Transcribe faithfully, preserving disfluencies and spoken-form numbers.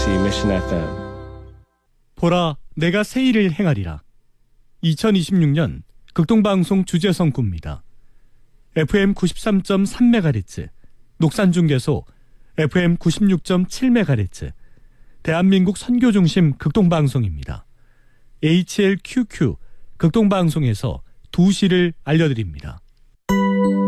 케이비씨 Mission 에프엠. 보라, 내가 새 일을 행하리라. 이천이십육 년 극동방송 주제성구입니다. 에프엠 구십삼 점 삼 메가헤르츠, 녹산중계소 에프엠 구십육 점 칠 메가헤르츠, 대한민국 선교중심 극동방송입니다. 에이치엘큐큐 극동방송에서 두 시를 알려드립니다.